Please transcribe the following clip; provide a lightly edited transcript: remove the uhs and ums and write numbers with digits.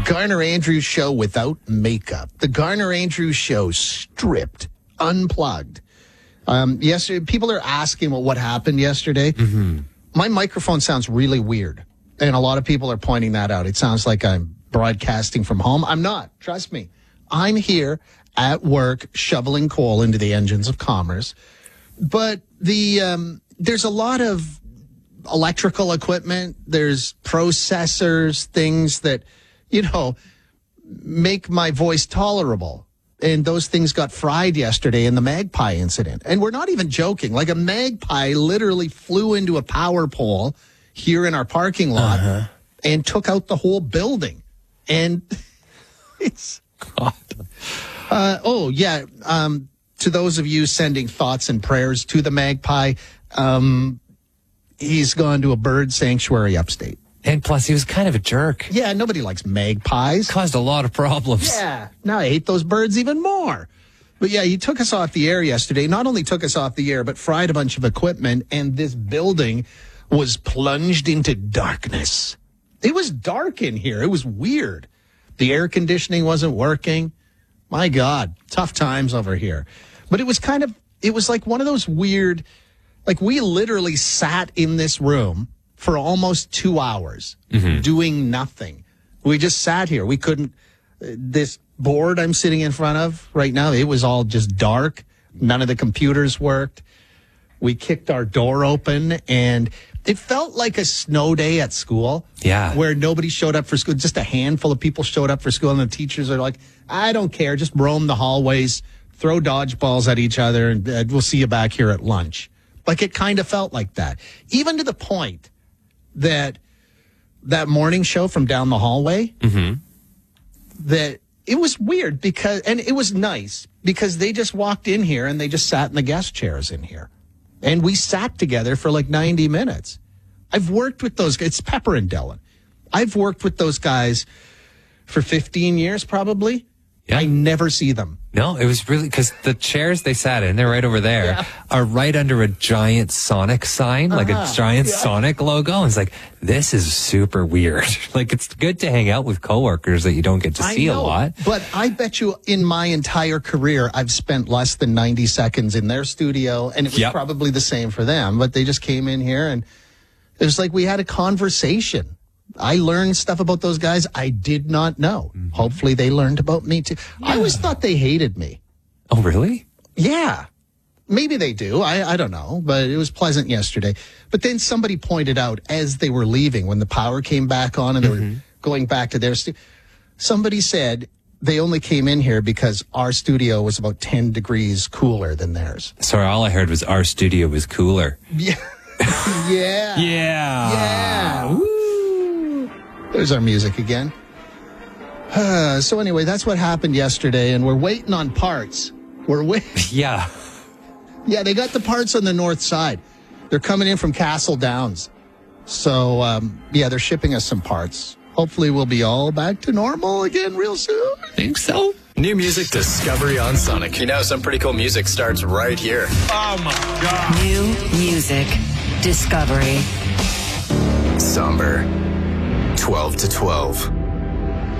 Garner Andrews Show without makeup. The Garner Andrews Show stripped, unplugged. Yesterday, people are asking what happened yesterday. Mm-hmm. My microphone sounds really weird, and a lot of people are pointing that out. It sounds like I'm broadcasting from home. I'm not. Trust me. I'm here at work shoveling coal into the engines of commerce. But there's a lot of electrical equipment. There's processors, things that, make my voice tolerable. And those things got fried yesterday in the Magpie incident. And we're not even joking. Like a magpie literally flew into a power pole here in our parking lot and took out the whole building. And it's... God. To those of you sending thoughts and prayers to the magpie, he's gone to a bird sanctuary upstate. And plus, he was kind of a jerk. Yeah, nobody likes magpies. Caused a lot of problems. Yeah, now I hate those birds even more. But yeah, he took us off the air yesterday. Not only took us off the air, but fried a bunch of equipment, and this building was plunged into darkness. It was dark in here. It was weird. The air conditioning wasn't working. My God, tough times over here. But it was like one of those weird, like we literally sat in this room for almost 2 hours doing nothing. We just sat here. We couldn't, this board I'm sitting in front of right now, it was all just dark. None of the computers worked. We kicked our door open and it felt like a snow day at school. Yeah. Where nobody showed up for school. Just a handful of people showed up for school and the teachers are like, I don't care. Just roam the hallways, throw dodgeballs at each other, and we'll see you back here at lunch. Like it kind of felt like that. Even to the point that morning show from down the hallway, that it was weird and it was nice because they just walked in here and they just sat in the guest chairs in here. And we sat together for like 90 minutes. I've worked with those guys. It's Pepper and Dylan. I've worked with those guys for 15 years probably. Yeah. I never see them. No, it was really because the chairs they sat in, they're right over there, are right under a giant Sonic sign, like a giant Sonic logo. And it's like, this is super weird. Like, it's good to hang out with coworkers that you don't get to see a lot. But I bet you in my entire career, I've spent less than 90 seconds in their studio, and it was probably the same for them. But they just came in here, and it was like we had a conversation. I learned stuff about those guys I did not know. Hopefully they learned about me too. Yeah. I always thought they hated me. Oh, really? Yeah. Maybe they do. I don't know. But it was pleasant yesterday. But then somebody pointed out as they were leaving, when the power came back on and they were going back to their studio, somebody said they only came in here because our studio was about 10 degrees cooler than theirs. Sorry, all I heard was our studio was cooler. Yeah. Yeah. Yeah. Woo. There's our music again. So anyway, that's what happened yesterday, and we're waiting on parts. We're waiting. Yeah. Yeah, they got the parts on the north side. They're coming in from Castle Downs. So, they're shipping us some parts. Hopefully we'll be all back to normal again real soon. I think so. New music discovery on Sonic. Some pretty cool music starts right here. Oh, my God. New music discovery. Somber. 12 to 12.